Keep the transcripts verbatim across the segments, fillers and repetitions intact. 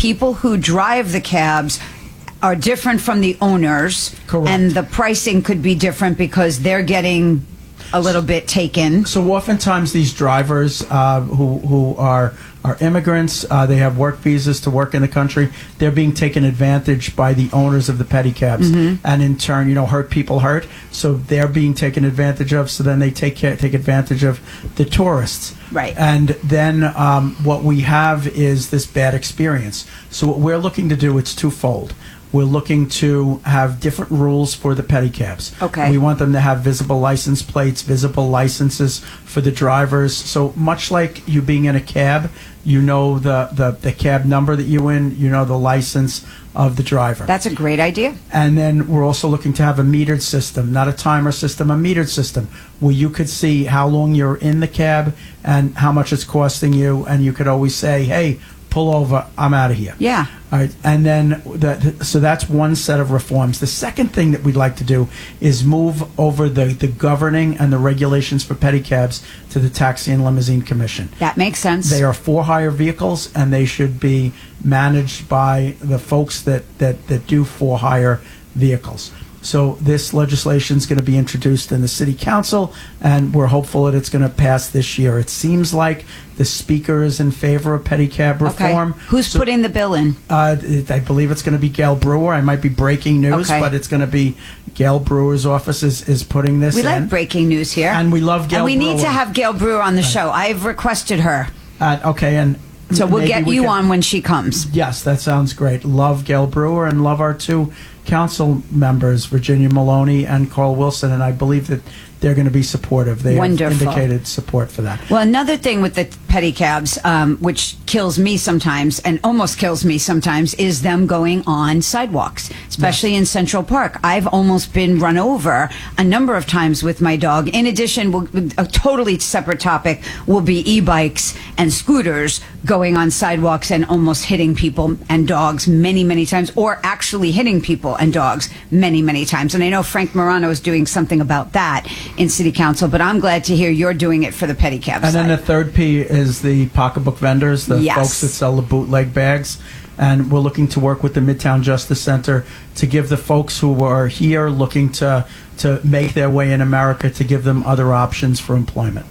people who drive the cabs are different from the owners. Correct. And the pricing could be different because they're getting a little bit taken. So oftentimes these drivers uh, who who are are immigrants, uh, they have work visas to work in the country. They're being taken advantage by the owners of the pedicabs, Mm-hmm. and in turn, you know, hurt people hurt. So they're being taken advantage of. So then they take care, take advantage of the tourists. Right. And then um, what we have is this bad experience. So what we're looking to do, it's twofold. We're looking to have different rules for the pedicabs. Okay. We want them to have visible license plates, visible licenses for the drivers. So much like you being in a cab, you know the, the, the cab number that you in, you know the license of the driver. That's a great idea. And then we're also looking to have a metered system, not a timer system, a metered system, where you could see how long you're in the cab and how much it's costing you, and you could always say, hey, pull over, I'm out of here. Yeah. All right, and then the, so that's one set of reforms. The second thing that we'd like to do is move over the, the governing and the regulations for pedicabs to the Taxi and Limousine Commission. That makes sense. They are for-hire vehicles, and they should be managed by the folks that, that, that do for-hire vehicles. So this legislation is going to be introduced in the City Council, and we're hopeful that it's going to pass this year. It seems like the Speaker is in favor of pedicab reform. Okay. Who's So- putting the bill in? uh, it- I believe it's going to be Gail Brewer. I might be breaking news, Okay. but it's going to be Gail Brewer's office is, is putting this We in. like breaking news here. And we love Gail And we need Brewer. to have Gail Brewer on the show. I've requested her. Uh, okay, and So we'll maybe get we you can- on when she comes. Yes, that sounds great. Love Gail Brewer and love our two council members, Virginia Maloney and Carl Wilson, and I believe that they're going to be supportive. They Wonderful. have indicated support for that. Well, another thing with the pedicabs, um, which kills me sometimes and almost kills me sometimes, is them going on sidewalks, especially in Central Park. I've almost been run over a number of times with my dog. In addition, we'll, a totally separate topic will be e-bikes and scooters going on sidewalks and almost hitting people and dogs many, many times, or actually hitting people and dogs many, many times. And I know Frank Morano is doing something about that in City Council, but I'm glad to hear you're doing it for the pedicab And side. then the third P is the pocketbook vendors, the Yes. folks that sell the bootleg bags. And we're looking to work with the Midtown Justice Center to give the folks who are here looking to, to make their way in America, to give them other options for employment.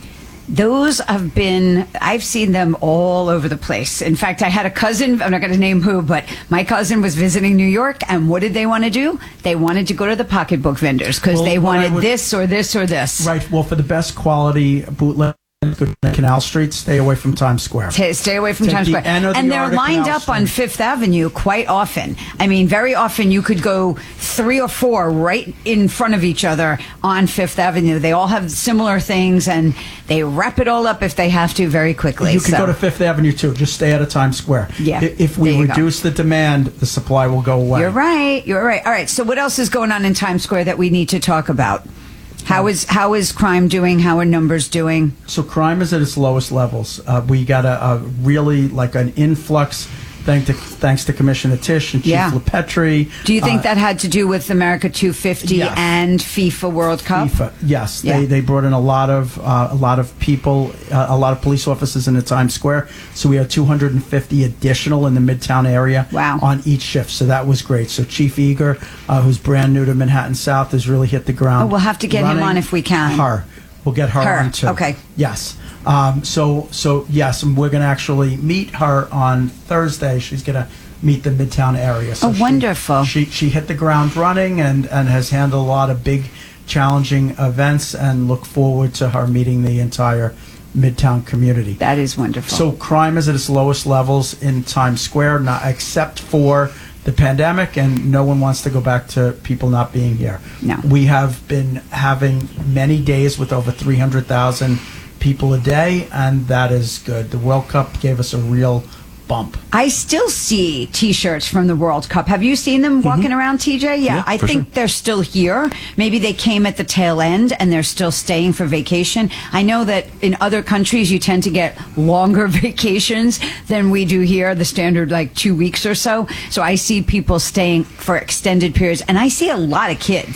Those have been, I've seen them all over the place. In fact, I had a cousin, I'm not going to name who, but my cousin was visiting New York, and what did they want to do? They wanted to go to the pocketbook vendors because Well, they what I wanted would- this or this or this. Right. Well, for the best quality bootleg, go to Canal Street, stay away from Times Square. T- Stay away from Take Times the Square. end of the And they're yard at lined Canal up on Street. Fifth Avenue quite often. I mean, very often you could go three or four right in front of each other on Fifth Avenue. They all have similar things, and they wrap it all up if they have to very quickly. You could So- go to Fifth Avenue too. Just stay out of Times Square. Yeah, I- If we there you go. reduce the demand, the supply will go away. You're right. You're right. All right. So what else is going on in Times Square that we need to talk about? How is how is crime doing? How are numbers doing? So crime is at its lowest levels. Uh, we got a, a really like an influx, thanks to thanks to Commissioner Tisch and Chief Yeah. LaPetri. Do you think Uh, that had to do with America two fifty Yes. and FIFA World Cup? FIFA, yes, Yeah. they they brought in a lot of uh, a lot of people, uh, a lot of police officers into Times Square. So we had two hundred fifty additional in the Midtown area Wow. on each shift. So that was great. So Chief Eager, uh, who's brand new to Manhattan South, has really hit the ground. Oh, we'll have to get him running. on if we can. Her, we'll get her, Her, on too. okay. Yes. Um, so so yes, and we're going to actually meet her on Thursday. She's going to meet the Midtown area. So Oh, she- wonderful. She she hit the ground running and and has handled a lot of big, challenging events, and look forward to her meeting the entire Midtown community. That is wonderful. So crime is at its lowest levels in Times Square, not except for the pandemic, and no one wants to go back to people not being here. No. We have been having many days with over three hundred thousand people a day, and that is good. The World Cup gave us a real bump. I still see T-shirts from the World Cup. Have you seen them walking around, T J? Yeah, Yeah, I for think sure. they're still here. Maybe they came at the tail end and they're still staying for vacation. I know that in other countries you tend to get longer vacations than we do here, the standard like two weeks or so. So I see people staying for extended periods, and I see a lot of kids.